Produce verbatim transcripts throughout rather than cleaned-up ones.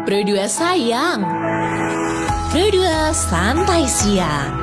Pro dua sayang. Pro dua santai siang.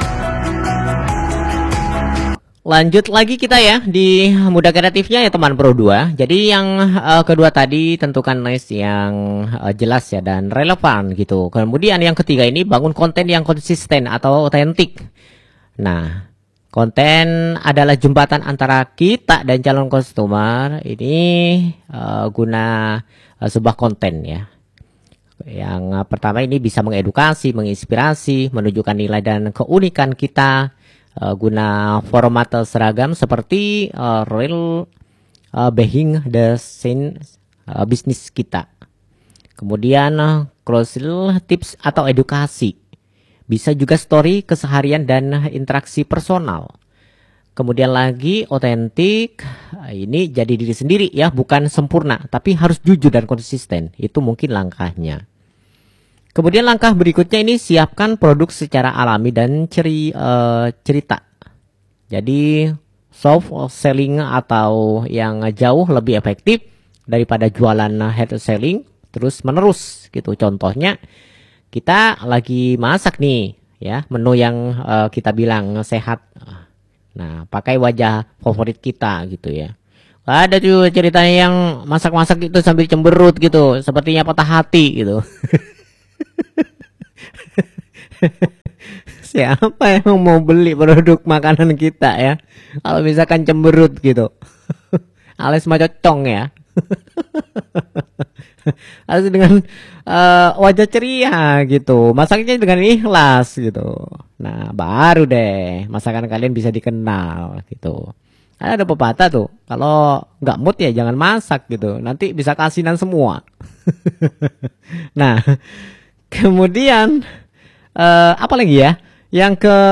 Lanjut lagi kita ya di Muda Kreatifnya ya teman Pro dua. Jadi yang uh, kedua tadi tentukan list yang uh, jelas ya dan relevan gitu. Kemudian yang ketiga ini bangun konten yang konsisten atau otentik. Nah, konten adalah jembatan antara kita dan calon customer. Ini uh, guna uh, sebuah konten ya. Yang uh, pertama ini bisa mengedukasi, menginspirasi, menunjukkan nilai dan keunikan kita. Uh, guna format seragam seperti uh, real uh, behind the scene uh, bisnis kita. Kemudian uh, crucial tips atau edukasi. Bisa juga story keseharian dan interaksi personal. Kemudian lagi otentik, ini jadi diri sendiri ya, bukan sempurna, tapi harus jujur dan konsisten. Itu mungkin langkahnya. Kemudian langkah berikutnya ini siapkan produk secara alami dan ceri, uh, cerita. Jadi soft selling atau yang jauh lebih efektif daripada jualan hard selling terus menerus gitu. Contohnya kita lagi masak nih ya, menu yang uh, kita bilang sehat. Nah, pakai wajah favorit kita gitu ya. Ada tuh ceritanya yang masak-masak itu sambil cemberut gitu, sepertinya patah hati gitu. Siapa yang mau beli produk makanan kita ya? Kalau misalkan cemberut gitu. Alias macocong ya. Harus dengan uh, wajah ceria gitu. Masaknya dengan ikhlas gitu. Nah, baru deh masakan kalian bisa dikenal gitu. Ada pepatah tuh, kalau nggak mood ya jangan masak gitu. Nanti bisa kasinan semua. Nah, kemudian uh, apa lagi ya? Yang ke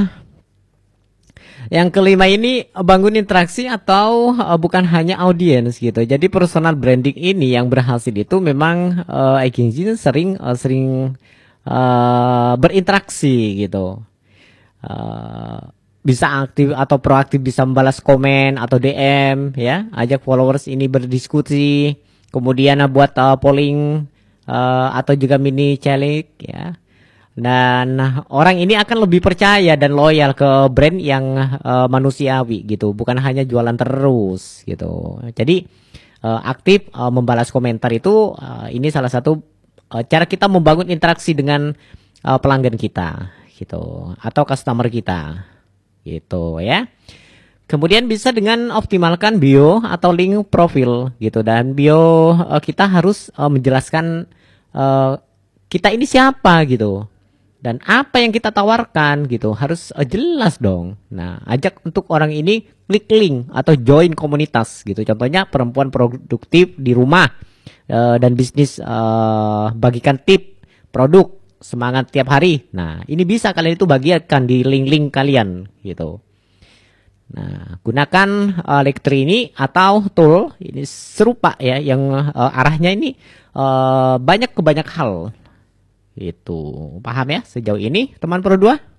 yang kelima ini bangun interaksi atau uh, bukan hanya audiens gitu. Jadi personal branding ini yang berhasil itu memang uh, agency sering uh, sering uh, berinteraksi gitu. Uh, bisa aktif atau proaktif, bisa membalas komen atau D M ya, ajak followers ini berdiskusi. Kemudian uh, buat uh, polling uh, atau juga mini challenge ya. Dan orang ini akan lebih percaya dan loyal ke brand yang uh, manusiawi gitu, bukan hanya jualan terus gitu. Jadi uh, aktif uh, membalas komentar itu uh, ini salah satu uh, cara kita membangun interaksi dengan uh, pelanggan kita gitu atau customer kita gitu ya. Kemudian bisa dengan optimalkan bio atau link profil gitu, dan bio uh, kita harus uh, menjelaskan uh, kita ini siapa gitu. Dan apa yang kita tawarkan gitu harus uh, jelas dong. Nah, ajak untuk orang ini klik link atau join komunitas gitu. Contohnya perempuan produktif di rumah uh, dan bisnis uh, bagikan tip produk semangat tiap hari. Nah, ini bisa kalian itu bagikan di link-link kalian gitu. Nah, gunakan uh, Linktree ini atau tool ini serupa ya, yang uh, arahnya ini uh, banyak ke banyak hal. Itu paham ya sejauh ini teman Pro dua?